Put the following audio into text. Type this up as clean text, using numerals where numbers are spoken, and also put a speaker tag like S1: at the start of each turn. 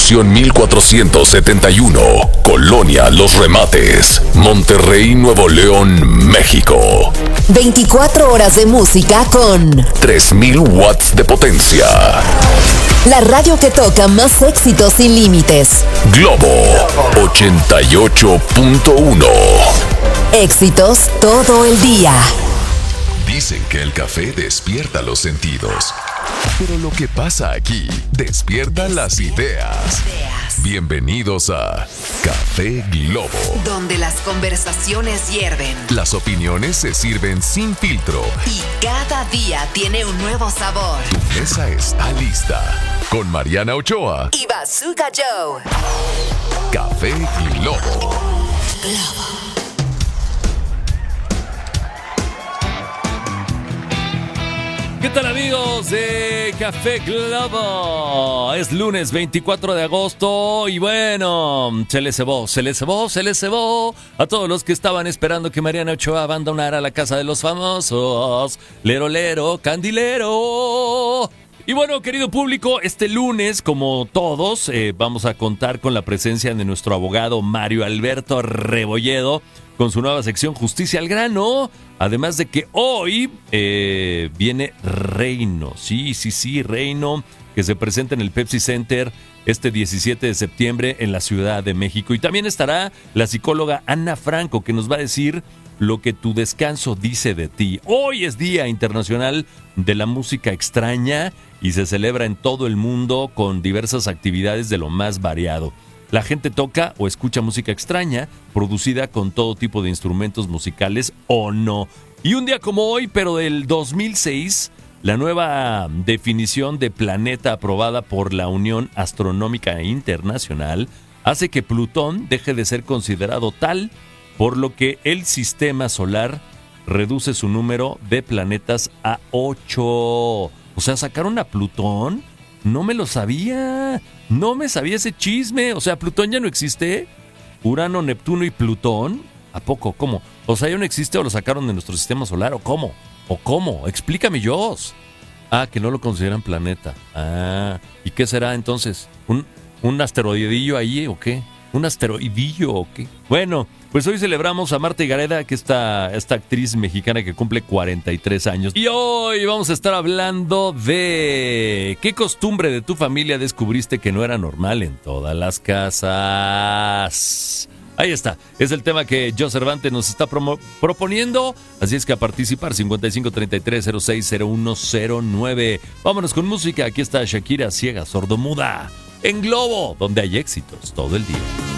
S1: Constitución 1471, Colonia Los Remates, Monterrey, Nuevo León, México.
S2: 24 horas de música con
S1: 3000 watts de potencia.
S2: La radio que toca más éxitos sin límites.
S1: Globo 88.1.
S2: Éxitos todo el día.
S1: Dicen que el café despierta los sentidos, pero lo que pasa aquí despierta las ideas. Bienvenidos a Café Globo,
S2: donde las conversaciones hierven,
S1: las opiniones se sirven sin filtro
S2: y cada día tiene un nuevo sabor.
S1: Tu mesa está lista con Mariana Ochoa
S2: y Bazooka Joe.
S1: Café Globo.
S3: ¿Qué tal, amigos de Café Globo? Es lunes 24 de agosto y bueno, se les cebó a todos los que estaban esperando que Mariana Ochoa abandonara la casa de los famosos. Lero, lero, candilero. Y bueno, querido público, este lunes, como todos, vamos a contar con la presencia de nuestro abogado Mario Alberto Rebolledo con su nueva sección Justicia al Grano. Además de que hoy viene Reino, sí, Reino, que se presenta en el Pepsi Center este 17 de septiembre en la Ciudad de México. Y también estará la psicóloga Ana Franco, que nos va a decir lo que tu descanso dice de ti. Hoy es Día Internacional de la Música Extraña y se celebra en todo el mundo con diversas actividades de lo más variado. La gente toca o escucha música extraña, producida con todo tipo de instrumentos musicales o no. Y un día como hoy, pero del 2006, la nueva definición de planeta aprobada por la Unión Astronómica Internacional hace que Plutón deje de ser considerado tal, por lo que el sistema solar reduce su número de planetas a 8. O sea, ¿sacaron a Plutón? No me lo sabía. No me sabía ese chisme. O sea, ¿Plutón ya no existe? ¿Urano, Neptuno y Plutón? ¿A poco? ¿Cómo? O sea, ¿ya no existe o lo sacaron de nuestro sistema solar? ¿O cómo? ¿O cómo? Explícame, Jos. Ah, que no lo consideran planeta. Ah, ¿y qué será entonces? ¿Un asteroidillo ahí o qué? ¿Un asteroidillo o qué? Bueno, pues hoy celebramos a Marta Higareda, que esta actriz mexicana que cumple 43 años. Y hoy vamos a estar hablando de qué costumbre de tu familia descubriste que no era normal en todas las casas. Ahí está, es el tema que Joe Cervantes nos está proponiendo. Así es que a participar, 5533060109. Vámonos con música, aquí está Shakira, ciega, sordomuda, en Globo, donde hay éxitos todo el día.